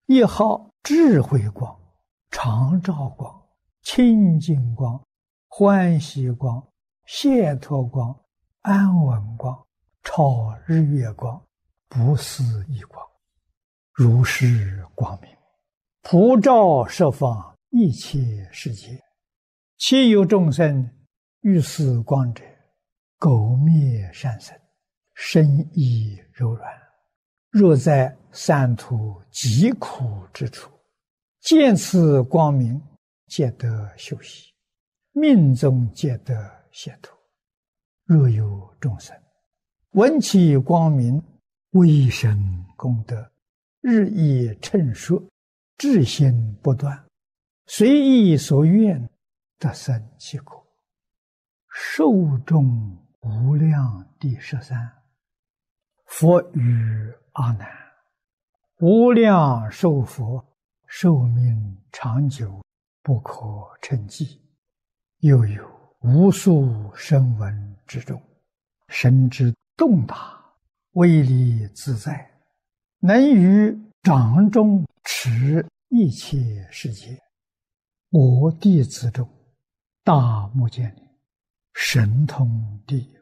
一号智慧光、常照光、清净光、欢喜光、解脱光、安稳光、超日月光、不思议光，如是光明，普照十方一切世界。其有众生遇此光者，苟灭善生，身意柔软。若在三途极苦之处，见此光明，皆得休息，命中皆得解脱。若有众生闻其光明，微生功德，日益称说，至心不断，随意所愿，得生其果。寿终无量第13。佛语阿难：无量寿佛，寿命长久，不可称计。又有无数声闻之中，神之动大，威力自在，能于掌中持一切世界。我弟子中，大目犍连神通第一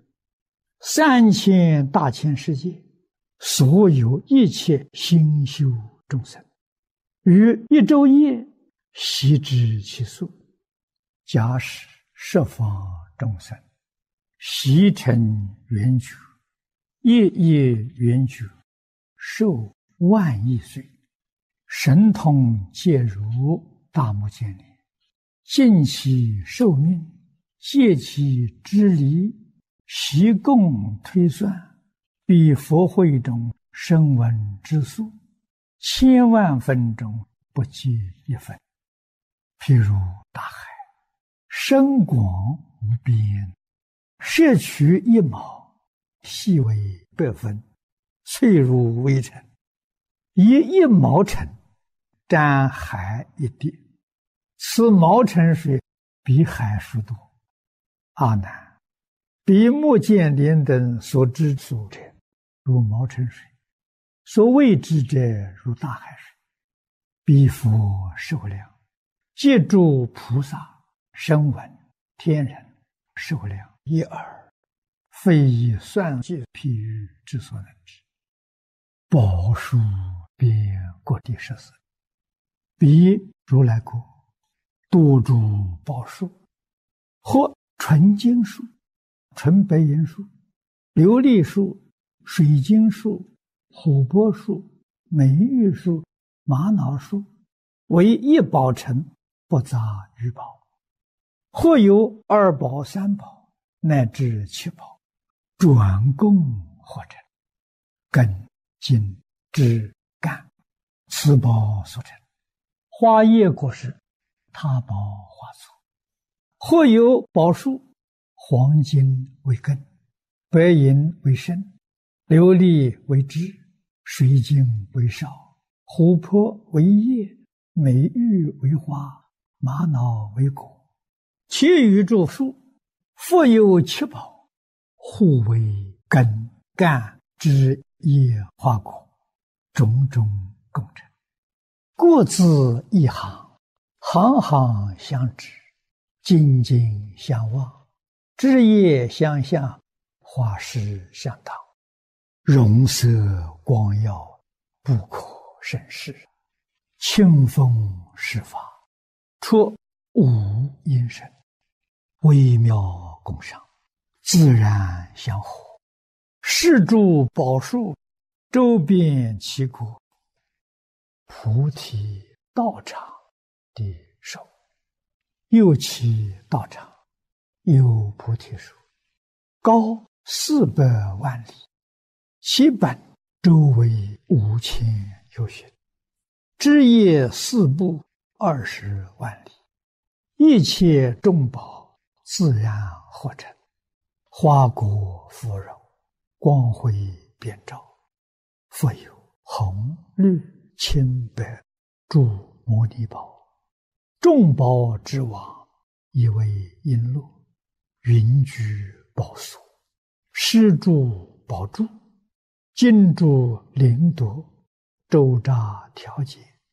，3000大千世界，所有一切心修众生，于一昼夜悉知其数。假使十方众生悉成圆觉，夜夜圆觉，寿万亿岁，神通皆如大目犍连，尽其寿命，戒其支离，习共推算，比佛会中声闻之数，千万分中不计一分。譬如大海，深广无边，摄取一毛，细为100分，脆如微尘，以1毛尘沾海一滴，此毛尘水比海数多。阿难，比目犍连等所知数者，如毛尘水；所未知者，如大海水。彼佛寿量，皆诸菩萨、声闻、天人寿量一耳，非以算计譬喻之所能知。宝树遍各地14，彼如来国，多诸宝树，或纯金树、纯白银树、琉璃树、水晶树、琥珀树、美玉树、玛瑙树，为一宝城，不杂于宝。或有2宝、3宝，乃至7宝，转供或成，根、茎、枝、干，此宝所成。花叶果实，他宝花簇。或有宝树，黄金为根，白银为身，琉璃为枝，水晶为梢，琥珀为叶，美玉为花，玛瑙为果。其余诸树，复有7宝，互为根、干、枝、叶、花、果，种种共成，各自一行，行行相知，紧紧相望，枝叶相向，花实相当，容色光耀，不可胜视。清风施法，出无因声，微妙共赏，自然相合。是诸宝树，周遍其国，菩提道场的手。又其道场，有菩提树，高400万里，其本周围5000由旬，枝叶4部20万里，一切众宝自然合成，花果芙蓉，光辉遍照。复有红、绿、青、白诸摩尼宝，众宝之王，以为璎珞，云居宝所，施诸宝柱，金珠灵铎，周匝调节，